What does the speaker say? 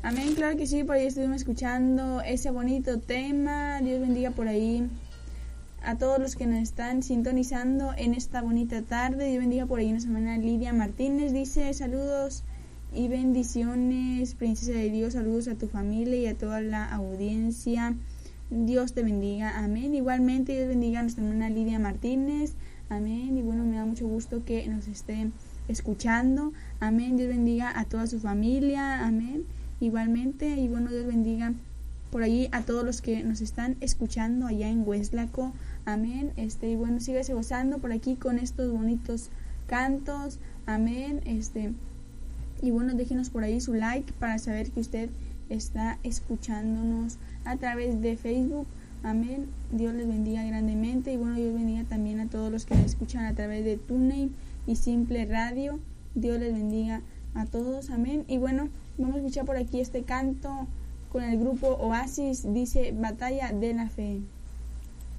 Amén, claro que sí, por ahí estuvimos escuchando ese bonito tema. Dios bendiga por ahí a todos los que nos están sintonizando en esta bonita tarde. Dios bendiga por ahí nuestra hermana Lidia Martínez. Dice, saludos y bendiciones, princesa de Dios, saludos a tu familia y a toda la audiencia. Dios te bendiga, amén. Igualmente, Dios bendiga a nuestra hermana Lidia Martínez, amén. Y bueno, me da mucho gusto que nos esté escuchando, amén. Dios bendiga a toda su familia, amén. Igualmente, y bueno, Dios bendiga por allí a todos los que nos están escuchando allá en Hueslaco, amén. Y bueno, síguese gozando por aquí con estos bonitos cantos, amén. Y bueno, déjenos por ahí su like para saber que usted está escuchándonos a través de Facebook, amén. Dios les bendiga grandemente, y bueno, Dios bendiga también a todos los que nos escuchan a través de TuneIn y Simple Radio. Dios les bendiga a todos, amén. Y bueno, vamos a escuchar por aquí este canto con el grupo Oasis, dice Batalla de la Fe.